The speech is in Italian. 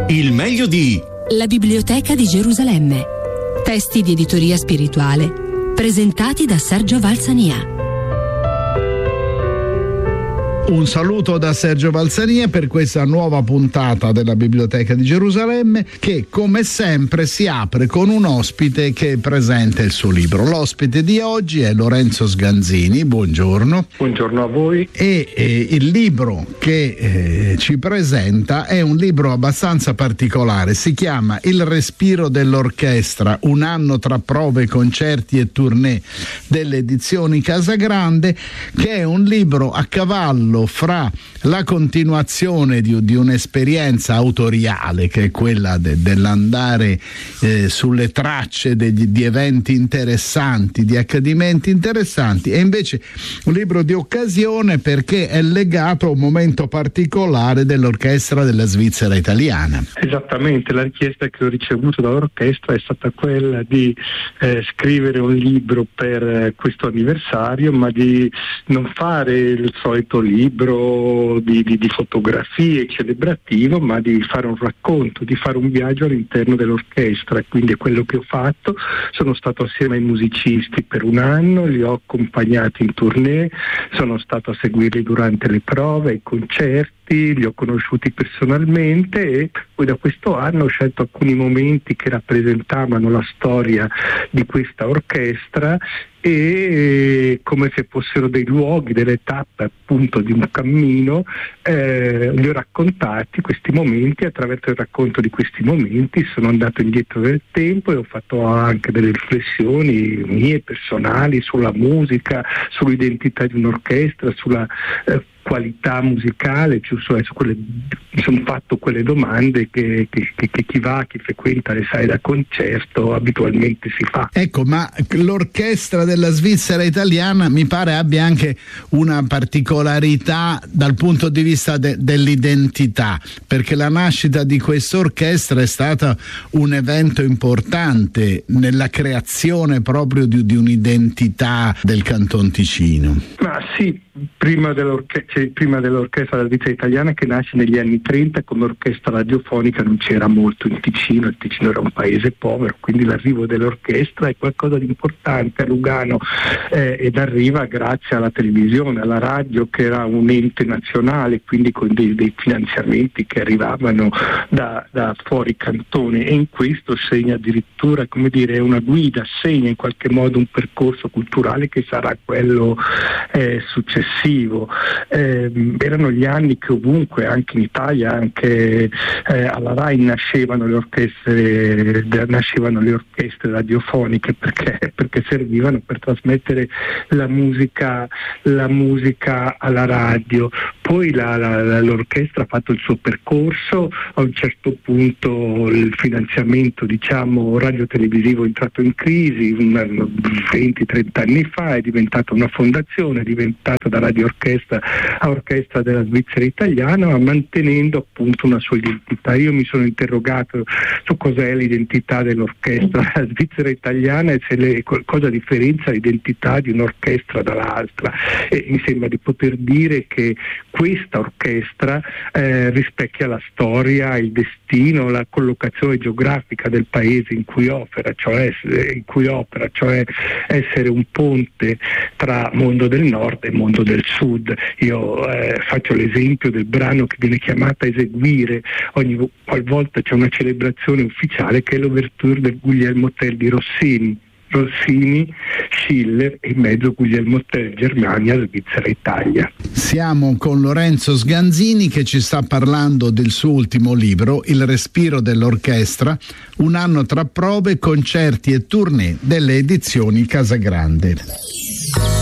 Il meglio di La Biblioteca di Gerusalemme. Testi di editoria spirituale presentati da Sergio Valsania. Un saluto da Sergio Valsania per questa nuova puntata della Biblioteca di Gerusalemme, che come sempre si apre con un ospite che presenta il suo libro. L'ospite di oggi è Lorenzo Sganzini. Buongiorno. Buongiorno a voi. E il libro che ci presenta è un libro abbastanza particolare. Si chiama Il respiro dell'orchestra, un anno tra prove, concerti e tournée delle edizioni Casagrande, che è un libro a cavallo fra la continuazione di un'esperienza autoriale, che è quella dell'andare sulle tracce di eventi interessanti, di accadimenti interessanti, e invece un libro di occasione perché è legato a un momento particolare dell'orchestra della Svizzera italiana. Esattamente, la richiesta che ho ricevuto dall'orchestra è stata quella di scrivere un libro per questo anniversario, ma di non fare il solito libro di fotografie celebrativo, ma di fare un racconto, di fare un viaggio all'interno dell'orchestra. Quindi è quello che ho fatto. Sono stato assieme ai musicisti per un anno, li ho accompagnati in tournée, sono stato a seguirli durante le prove, i concerti, li ho conosciuti personalmente, e poi da questo anno ho scelto alcuni momenti che rappresentavano la storia di questa orchestra, e come se fossero dei luoghi, delle tappe appunto di un cammino, li ho raccontati questi momenti. Attraverso il racconto di questi momenti sono andato indietro nel tempo e ho fatto anche delle riflessioni mie personali sulla musica, sull'identità di un'orchestra, sulla qualità musicale, mi sono fatto quelle domande che chi frequenta le sale da concerto abitualmente si fa. Ecco, ma l'orchestra della Svizzera italiana mi pare abbia anche una particolarità dal punto di vista dell'identità, perché la nascita di questa orchestra è stata un evento importante nella creazione proprio di un'identità del Canton Ticino. Ma sì, prima dell'orchestra della Svizzera italiana, che nasce negli anni 30 come orchestra radiofonica, non c'era molto in Ticino. Il Ticino era un paese povero, quindi l'arrivo dell'orchestra è qualcosa di importante a Lugano, ed arriva grazie alla televisione, alla radio, che era un ente nazionale, quindi con dei finanziamenti che arrivavano da fuori cantone, e in questo segna addirittura, è una guida, segna in qualche modo un percorso culturale che sarà quello successivo. Erano gli anni che ovunque, anche in Italia, anche alla RAI nascevano le orchestre radiofoniche, perché servivano per trasmettere la musica alla radio. Poi l'orchestra ha fatto il suo percorso. A un certo punto il finanziamento radio-televisivo è entrato in crisi 20-30 anni fa, è diventata una fondazione, è diventata da Radio Orchestra a Orchestra della Svizzera italiana, ma mantenendo appunto una sua identità. Io mi sono interrogato su cos'è l'identità dell'orchestra svizzera italiana e cosa differenzia l'identità di un'orchestra dall'altra, e mi sembra di poter dire che questa orchestra rispecchia la storia, il destino, la collocazione geografica del paese in cui opera, cioè essere un ponte tra mondo del nord e mondo del sud. Io faccio l'esempio del brano che viene chiamato a eseguire ogni qualvolta c'è una celebrazione ufficiale, che è l'ouverture del Guglielmo Tell di Rossini, Schiller e in mezzo Guglielmo Tell, Germania, Svizzera, Italia. Siamo con Lorenzo Sganzini, che ci sta parlando del suo ultimo libro, Il respiro dell'orchestra, un anno tra prove, concerti e tournée delle edizioni Casagrande.